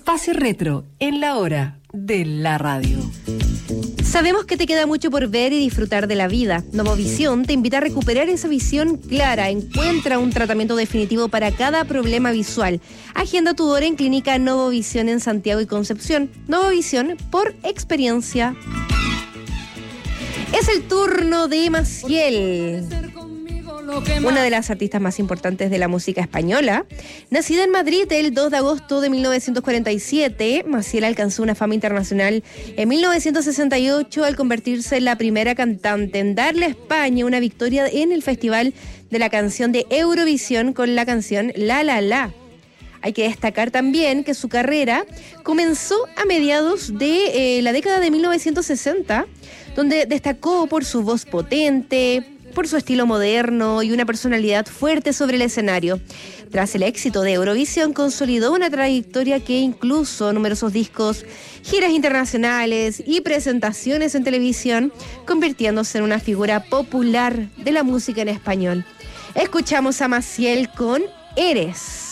Espacio Retro en la hora de la radio. Sabemos que te queda mucho por ver y disfrutar de la vida. Novovisión te invita a recuperar esa visión clara. Encuentra un tratamiento definitivo para cada problema visual. Agenda tu hora en Clínica Novovisión en Santiago y Concepción. Novovisión por experiencia. Es el turno de Maciel, una de las artistas más importantes de la música española. Nacida en Madrid el 2 de agosto de 1947, Maciel alcanzó una fama internacional en 1968 al convertirse en la primera cantante en darle a España una victoria en el Festival de la Canción de Eurovisión con la canción La La La. Hay que destacar también que su carrera comenzó a mediados de la década de 1960, donde destacó por su voz potente, por su estilo moderno y una personalidad fuerte sobre el escenario. Tras el éxito de Eurovisión, consolidó una trayectoria que incluso numerosos discos, giras internacionales y presentaciones en televisión, convirtiéndose en una figura popular de la música en español. Escuchamos a Maciel con Eres.